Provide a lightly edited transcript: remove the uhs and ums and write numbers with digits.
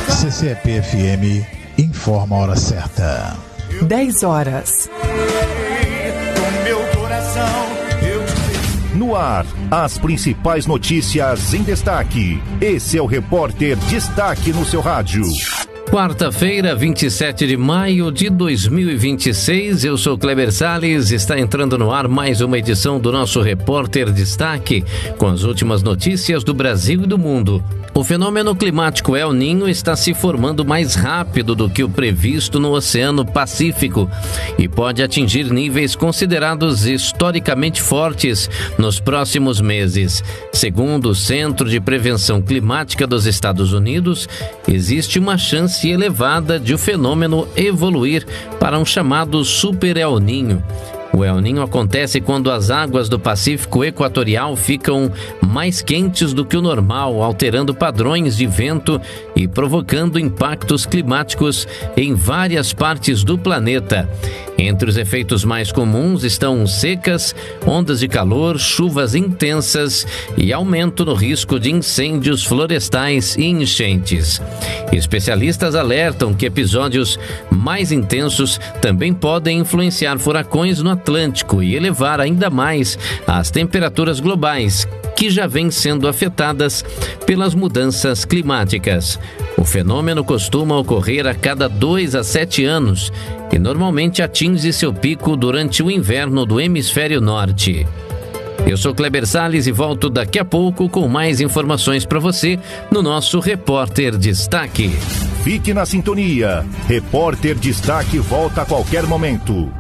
CCEP-FM informa a hora certa. 10 horas. No ar, as principais notícias em destaque. Esse é o Repórter Destaque no seu rádio. Quarta-feira, 27 de maio de 2026, eu sou Kleber Salles, está entrando no ar mais uma edição do nosso Repórter Destaque, com as últimas notícias do Brasil e do mundo. O fenômeno climático El Niño está se formando mais rápido do que o previsto no Oceano Pacífico e pode atingir níveis considerados historicamente fortes nos próximos meses. Segundo o Centro de Prevenção Climática dos Estados Unidos, existe uma chance elevada de o fenômeno evoluir para um chamado Super El Niño. O El Niño acontece quando as águas do Pacífico Equatorial ficam mais quentes do que o normal, alterando padrões de vento e provocando impactos climáticos em várias partes do planeta. Entre os efeitos mais comuns estão secas, ondas de calor, chuvas intensas e aumento no risco de incêndios florestais e enchentes. Especialistas alertam que episódios mais intensos também podem influenciar furacões no Atlântico e elevar ainda mais as temperaturas globais, que já vêm sendo afetadas pelas mudanças climáticas. O fenômeno costuma ocorrer a cada 2 a 7 anos e normalmente atinge seu pico durante o inverno do hemisfério norte. Eu sou Kleber Salles e volto daqui a pouco com mais informações para você no nosso Repórter Destaque. Fique na sintonia. Repórter Destaque volta a qualquer momento.